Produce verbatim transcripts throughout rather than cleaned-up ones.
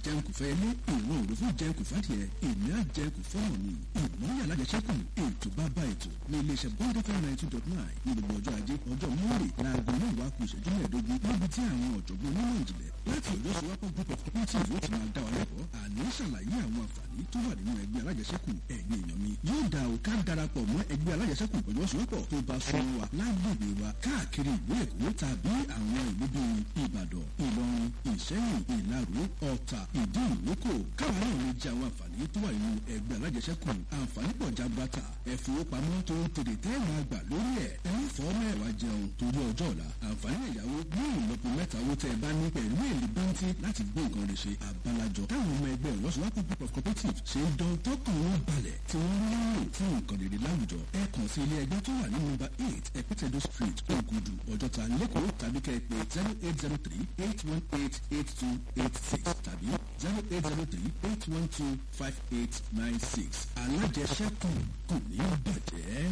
jẹun kò fẹ́ ilé ìwọ̀n òru fún jẹun kò fẹ́ tiẹ̀ èmi á jẹun kò fọ́nà mi ìmọ̀lẹ̀ alájẹsẹ́kù ètò bàbá ètò ní iléeṣẹ́ bond fm ninety two dot nine ní gbogbo ọjọ́ ajé ọjọ́ mọ́ọ̀rẹ́ láago mẹ́wàá kù ìṣẹ́jú mẹ́ẹ̀ẹ́dógún níbi tí àwọn ọ̀jọ̀gbọ́n onímọ̀ ìjìnlẹ̀ láti ọ̀dọ́ sowapọ̀ group of cooperatives ó ti máa dá wa lẹ́kọ̀ọ́ àní ṣàlàyé àwọn àǹfààní tó wà nínú ẹgbẹ́ alájẹsẹ́kù ẹ̀yin èèyàn mi yóò dá o ká darapọ̀ mọ́ ẹgbẹ́ alájẹsẹ́kù ọ̀dọ́ sowapọ̀ tó bá sọ wa lágbègbè wa káàkiri ìlú èkó tàbí àwọn ìlú bíi ìbàdàn ìlọrin ìṣẹ́yìn ìlaró ọ̀tà ìdí ìrókò káwa náà lè jẹ àwọn àǹfààní tó wà nínú ẹgbẹ́ alájẹsẹ́kù àǹfààní pọ̀ jaburata ẹ̀fowópamọ́ tó ń tètè tẹ́ máa gbà lórí ẹ̀ ẹ̀rọ fọ́ mẹ́wàá jẹun torí ọjọ́ ọ̀la àǹfààní ẹ̀yáwó ní ìlọ́po mẹ́ta owó tẹ́ ẹ bá ní pẹ̀lú èlé báńtì láti gbé nǹkan rẹ̀ ṣe àbálàjọ táwọn ọmọ ẹgbẹ́ ìlọ́sowọ́pọ̀ group of cooperative ṣe ń dán tọkàn wọn balẹ̀ tí wọ́n ń lò fún nǹkan rere láwùjọ ẹ kàn sí ilé ẹgbẹ́ tó wà ní nọ́mbà eight ẹ̀pẹ́tẹ̀dọ̀ street ògùdù ọjọ́ta lẹ́kọ̀ọ́ tàbí kẹ́ ẹ pé zero eight zero three eight one eight eight two eight six tàbí zero eight zero three eight one two five eight nine six alájẹsẹ́kù kò ní bàjẹ́.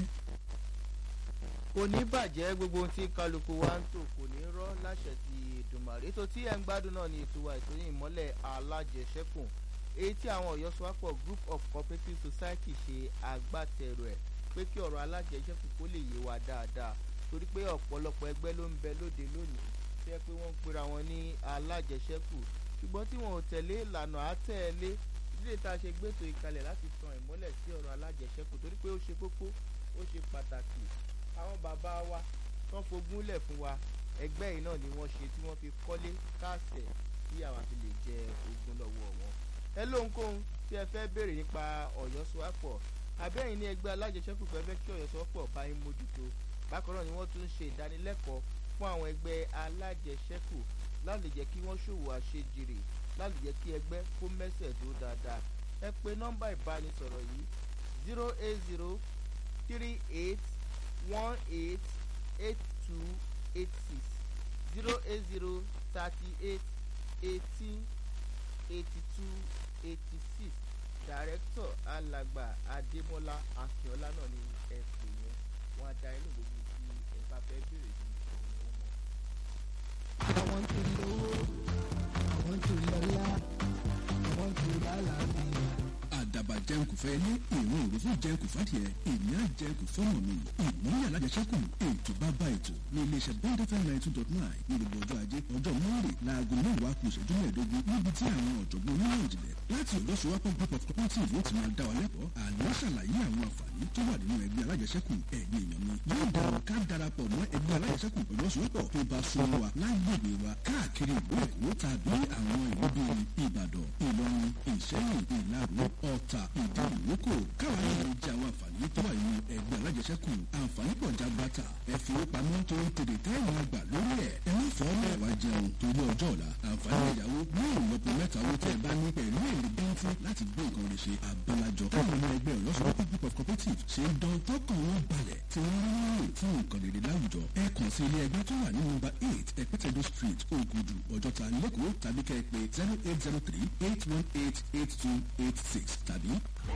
kò ní bàjẹ́ gbogbo ohun tí kálukú wa ń tò kò ní rọ́ láṣẹ ti Èdùmàrè ètò tí ẹ̀ ń gbádùn náà ni ètò wa ètò ní ìmọ́lẹ̀ alájẹsẹ́kù èyí tí àwọn Ọ̀yọ́ Sowapọ̀ Group of Cooperative Society ṣe agbátẹrù ẹ̀ pé kí ọ̀rọ̀ alájẹsẹ́kù kó lè yé wa dáadáa torí pé ọ̀pọ̀lọpọ̀ ẹgbẹ́ ló ń bẹ lóde lónìí tí ẹ pé wọ́n ń pera wọn ní alájẹsẹ́kù ṣùgbọ́n tí wọn ò tẹ̀lé ìlànà àtẹ̀lé ìdílé tá a ṣe gbétò ìkalẹ̀ láti tan ìmọ́lẹ̀ sí ọ̀rọ̀ alájẹsẹ́kù torí pé ó ṣe kókó ó ṣe pàtàkì àwọn bàbá wa tán fogún lẹ̀ fún wa ẹgbẹ́ yìí náà ni wọ́n ṣe tí wọ́n fi kọ́lé káàsẹ̀ tí àwa fi lè jẹ ogún lọ́wọ́ wọn. ẹ lóhunkóhun tí ẹ fẹ́ béèrè nípa Ọ̀yọ́ Sowapọ̀ àbẹ́yìn ní ẹgbẹ́ alájẹsẹ́kù fẹ́ fẹ́ kí Ọ̀yọ́ Sowapọ̀ bá yín mójútó bákan náà ni wọ́n tún ń ṣe ìdánilẹ́kọ̀ọ́ fún àwọn ẹgbẹ́ alájẹsẹ́kù láti jẹ́ kí wọ́n ṣòwò àṣejèrè láti jẹ́ kí ẹgbẹ́ kó mẹ́sẹ̀ dúró dáadáa ẹ pè nọ́mbà ìbánisọ̀rọ̀ yìí zero eight zero three eight one eight eight two eight six zero eight zero thirty eight eighteen eighty two eighty six director alàgbà Adémọ́lá Akínọlá náà ni ẹ pè yẹn wọn á da inú gbogbo tí ẹ bá fẹ́ béèrè ní ọ̀hún wọn. I want to know, I want to lọ́lá, I want to lálàáfíà. àdàbà jẹun kò fẹ́ ní ìwọ̀n òru fún jẹun kò fàtì ẹ̀ èmi á jẹun kò fọ́nà mi ìmọ̀lẹ̀ alájẹsẹ́kù ètò bàbá ètò ní iléeṣẹ́ bond fm ninety two dot nine ní gbogbo ọjọ́ ajé ọjọ́ mọ́ọ̀rẹ́ láago mẹ́wàá kù ìṣẹ́jú mẹ́ẹ̀ẹ́dógún níbi tí àwọn ọ̀jọ̀gbọ́n onímọ̀ ìjìnlẹ̀ láti ọ̀dọ́ sowapọ̀ group of cooperative ó ti máa dá wa lẹ́kọ̀ọ́ àní ṣàlàyé àwọn àǹfààní tó wà nínú ẹgbẹ́ alájẹsẹ́kù ẹ̀yin èèyàn mi yóò dára ká darapọ̀ mọ́ ẹgbẹ́ alájẹsẹ́kù ọ̀dọ́ sowapọ̀ tó bá sún wa lágbègbè wa káàkiri ìlú èkó tàbí àwọn ìlú bíi ìbàdàn ìlọrin ìṣẹ́yìn ìlaró ọ̀tà ìdí ìrókò káwa náà lè jẹ àwọn àǹfààní tó wà nínú ẹgbẹ́ alájẹsẹ́kù àǹfààní pọ̀ jaburata ẹ̀fowópamọ́ tó ń tètè tẹ́ ìwọ̀n àgbà lórí ẹ̀ ẹ má fọ́ mẹ́wàá jẹun torí ọjọ́ ọ̀la àǹfààní ẹ̀yáwó ní ìlọ́po mẹ́ta owó tẹ́ ẹ bá ní pẹ̀lú èlé bẹ́ńtì láti gbé nǹkan rẹ̀ ṣe àbálàjọ káwọn ọmọ ẹgbẹ́ Ọ̀yọ́ Sowapọ̀ Group of Cooperative ṣe ń dán tọkàn wọn balẹ̀ tí wọ́n rí nílò fún nǹkan rere láwùjọ ẹ kàn sí ilé ẹgbẹ́ tó wà ní nọ́mbà eight ẹ̀pẹ́tẹ̀dọ̀ street ògùdù ọjọ́ta lẹ́kọ̀ọ́ tàbí kẹ́ ẹ pé zero eight zero three eight one eight eight two eight six tàbí.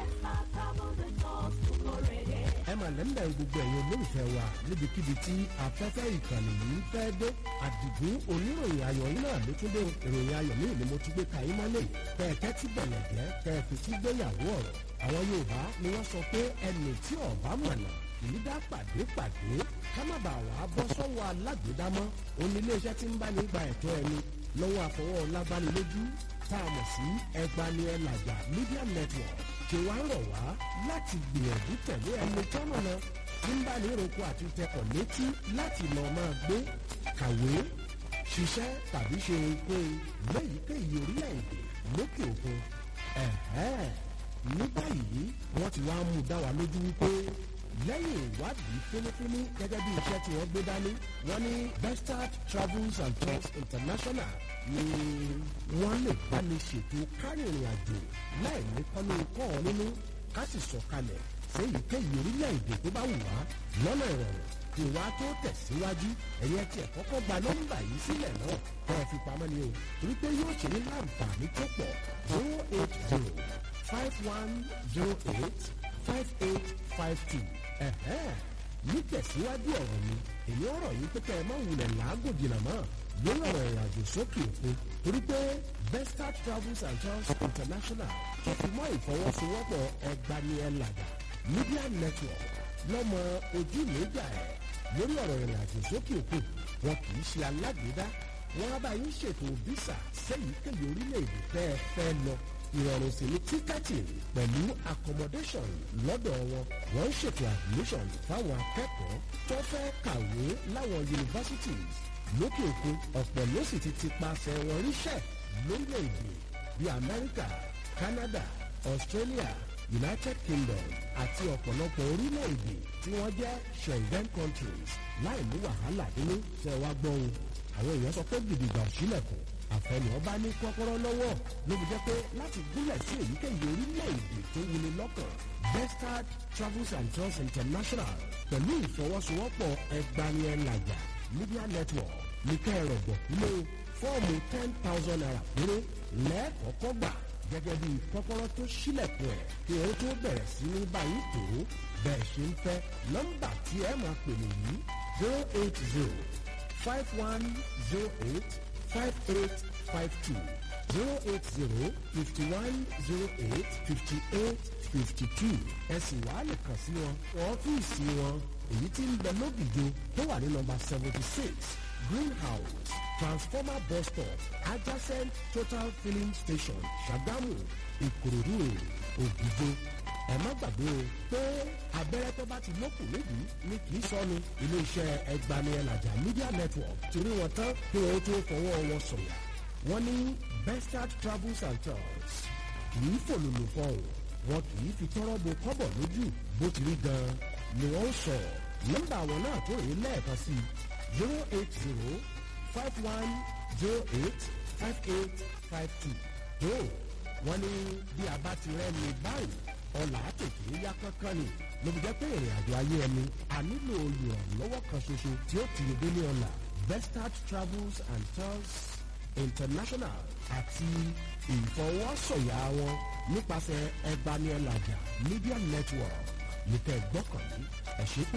ẹ mà lẹ́m̀bẹ̀ gbogbo ẹ̀yin olólùfẹ́ wa níbikíbi tí afẹ́fẹ́ ìkànnì yìí fẹ́ dé àdìgún oníròyìn ayọ̀ yín náà ló tún dé ìròyìn ayọ̀ míì ni mo tún gbé ka yín mọ́lẹ̀ kẹ̀kẹ́ tí bẹ̀lẹ̀ jẹ́ kẹ̀kẹ́ tí gbéyàwó ọ̀rọ̀ àwọn Yorùbá ni wọ́n sọ pé ẹni tí ọ̀bá mọ̀nà kìí dá pàdé pàdé ká má bàa wà á bọ́ sọ́wọ́ alágbèédámọ́ oníléeṣẹ́ tí ń bá ní gba ẹ̀tọ́ ẹni lọ́wọ́ àfọwọ́ lágbánilójú tá a mọ̀ sí ẹgbani ẹlàjà media network tí wàá rọ̀ wá láti gbìyànjú tẹ̀lé ẹni tọ́nà náà tí ń bá ní ìroko àti tẹkọ̀ létí láti lọ máa gbé kàwé ṣiṣẹ́ tàbí ṣe ohunkóhun léyìíkéyìí orílẹ̀-èdè lókè òkun ẹ̀hẹ́n ní báyìí wọ́n ti wá mú dá wa lójú wípé lẹ́yìn ìwádìí fínífíní gẹ́gẹ́ bí iṣẹ́ tí wọ́n gbé dání wọ́n ní Bestart Travels and Tours International ni wọ́n lè bá ní ṣètò kárìnrìn àjò láì ní kọ́nú kọ́ ọ nínú ká sì sọ̀kalẹ̀ sí èyíkéyìí orílẹ̀-èdè tó bá wù wá lọ́nà ìrọ̀rùn kí wá tó tẹ̀síwájú ẹ̀yẹ tí ẹ̀ kọ́kọ́ gba nọ́mbà yìí sílẹ̀ náà kọ́ ẹ fi pamọ́ ni o torí pé yóò ṣe ní láǹfààní tó pọ̀ zero eight zero five one zero eight five eight five two ẹ̀hẹ́n ní tẹ̀síwájú ọ̀rọ̀ mi èyí ọ̀rọ̀ yìí pé kẹ́ ẹ má wulẹ̀ làágùn jìnnà mọ́ lórí ọ̀rọ̀ ìrìnàjò sókè òkun torí pé Bestard Travels and Tours International tó fi mọ́ ìfọwọ́sowọ́pọ̀ ẹgbaniẹlàjà Media Network lọ́mọ ojú méjà ẹ̀ lórí ọ̀rọ̀ ìrìnàjò sókè òkun. Wọn kì í ṣe alágbèédá, wọn á bá yín ṣètò bísà sẹ́yìnkéyìí orílẹ̀-èdè tẹ́ ẹ fẹ́ lọ. Ìrọ̀rùn sí ní tíkẹ́ẹ̀tì pẹ̀lú accommodation lọ́dọ̀ wọn. Wọ́n ń ṣètò admission fáwọn akẹ́kọ̀ọ́ tó fẹ́ kàwé láwọn universities lókè òkun. Ọ̀pọ̀ ló sì ti ti paṣẹ wọn ríṣẹ́ lórílẹ̀-èdè bíi Amẹ́ríkà, Canada, Australia, United Kingdom àti ọ̀pọ̀lọpọ̀ orílẹ̀-èdè tí wọ́n jẹ́ Schengen countries láì ní wàhálà nínú ṣe wá gbọ́ ohun. Àwọn èèyàn sọ pé gidigba òṣìlẹ̀kùn àfẹnù ọba ní kọ́kọ́rọ́ lọ́wọ́ ló fi jẹ́ pé láti gúnlẹ̀ sí èyíkéyìí orílẹ̀-èdè tó wuni lọ́kàn. Bestard Travels and Tours International pẹ̀lú ìfọwọ́sowọ́pọ̀ ẹgbaniẹlàjà Media Network ní kẹ́rọ̀ bọ̀ nílé fọ́ọ̀mù ten thousand naira péré lẹ́ẹ̀kọ́kọ́ gbà gẹ́gẹ́ bí kọ́kọ́rọ́ tó ṣílẹ̀kùn ẹ̀ kí ẹ tó bẹ̀rẹ̀ sí ní báyìí tó bẹ́ẹ̀ ṣe ń fẹ́. Nọ́mbà tí ẹ máa pè nìyí zero eight zero five one zero eight five eight five two zero eight zero fifty one zero eight fifty eight fifty two. Ẹ sì wá lè kàn sí wọn ọ́fíìsì wọn èyí tí ń bẹ lóbìjo tó wà ní nọ́mbà seventy six Greenhouse Transformer Bus Stop adjacent Total Filling Station Ṣàgámù Ìkòròdú Ògìjò. Ẹ má gbàgbé o pé abẹ́rẹ́ tó bá ti lókùn nídìí ni kì í sọnù. Ilé-iṣẹ́ ẹgbaniẹlàjà Media Network ti rí wọn tán kí wọ́n tó fọwọ́ wọn sọ̀yà. Wọ́n ní Bestard Travels and Tours kì í fòlòlò fọ̀hún, wọn kì í fi tọ́rọ́ bo kọ́bọ̀ lójú. Bó ti rí gan-an ni wọ́n ń sọ. Nọ́mbà àwọn náà tó rí lẹ́ẹ̀kan sí zero eight zero five one zero eight five eight five two. tó wọ́n ní bí a bá ti rẹ́ ni báyìí ọ̀là tètè yá kankan ni ló fi jẹ́ pé ìrìn àjò ayé ẹni a nílò olùrànlọ́wọ́ kan ṣoṣo tí ó ti dé ní ọ̀là. Bestard Travels and Tours International àti ìfọwọ́sọ̀yà wọn nípasẹ̀ ẹgbaniẹlàjà Media Network ní kẹ́ gbọ́kànlé ẹ̀ṣẹ́ pé.